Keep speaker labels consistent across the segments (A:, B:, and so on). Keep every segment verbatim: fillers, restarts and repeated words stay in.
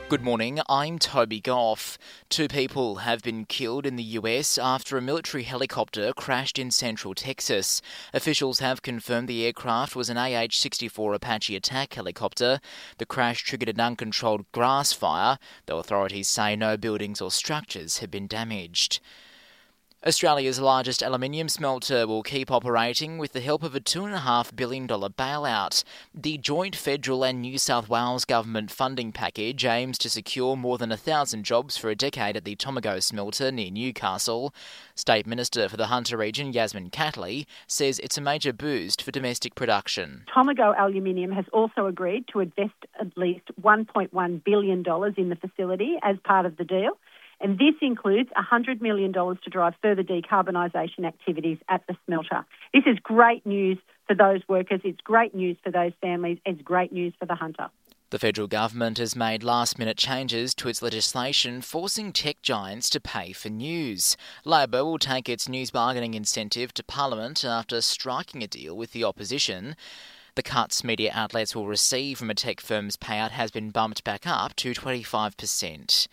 A: Good morning, I'm Toby Goff. Two people have been killed in the U S after a military helicopter crashed in central Texas. Officials have confirmed the aircraft was an A H sixty-four Apache attack helicopter. The crash triggered an uncontrolled grass fire, though authorities say no buildings or structures have been damaged. Australia's largest aluminium smelter will keep operating with the help of a two point five billion dollars bailout. The joint federal and New South Wales government funding package aims to secure more than one thousand jobs for a decade at the Tomago smelter near Newcastle. State Minister for the Hunter region, Yasmin Catley, says it's a major boost for domestic production.
B: Tomago Aluminium has also agreed to invest at least one point one billion dollars in the facility as part of the deal. And this includes one hundred million dollars to drive further decarbonisation activities at the smelter. This is great news for those workers, it's great news for those families, it's great news for the Hunter.
A: The federal government has made last-minute changes to its legislation forcing tech giants to pay for news. Labor will take its news bargaining incentive to Parliament after striking a deal with the opposition. The cuts media outlets will receive from a tech firm's payout has been bumped back up to twenty-five percent.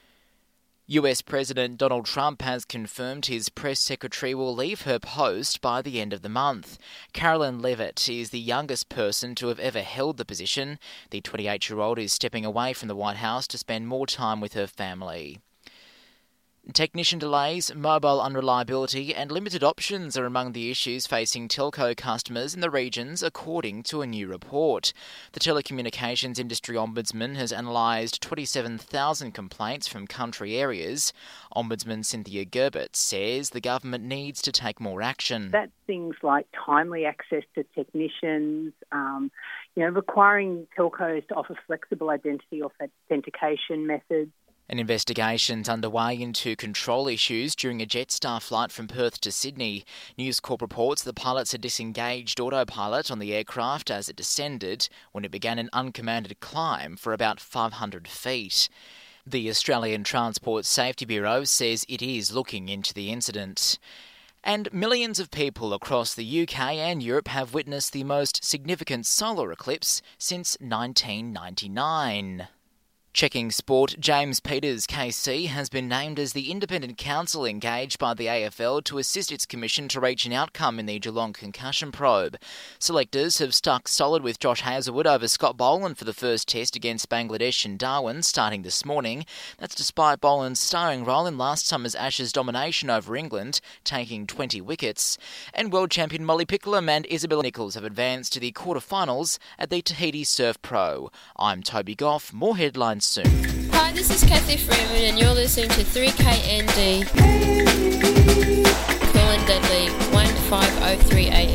A: U S President Donald Trump has confirmed his press secretary will leave her post by the end of the month. Carolyn Leavitt is the youngest person to have ever held the position. The twenty-eight-year-old is stepping away from the White House to spend more time with her family. Technician delays, mobile unreliability and limited options are among the issues facing telco customers in the regions, according to a new report. The Telecommunications Industry Ombudsman has analysed twenty-seven thousand complaints from country areas. Ombudsman Cynthia Gerbert says the government needs to take more action.
C: That's things like timely access to technicians, um, you know, requiring telcos to offer flexible identity authentication methods.
A: An investigation's underway into control issues during a Jetstar flight from Perth to Sydney. News Corp reports the pilots had disengaged autopilot on the aircraft as it descended when it began an uncommanded climb for about five hundred feet. The Australian Transport Safety Bureau says it is looking into the incident. And millions of people across the U K and Europe have witnessed the most significant solar eclipse since nineteen ninety-nine. Checking sport, James Peters K C has been named as the independent counsel engaged by the A F L to assist its commission to reach an outcome in the Geelong concussion probe. Selectors have stuck solid with Josh Hazlewood over Scott Boland for the first test against Bangladesh and Darwin starting this morning. That's despite Boland's starring role in last summer's Ashes domination over England, taking twenty wickets. And world champion Molly Picklum and Isabella Nichols have advanced to the quarterfinals at the Tahiti Surf Pro. I'm Toby Goff. More headlines soon.
D: Hi, this is Kathy Freeman and you're listening to three K N D.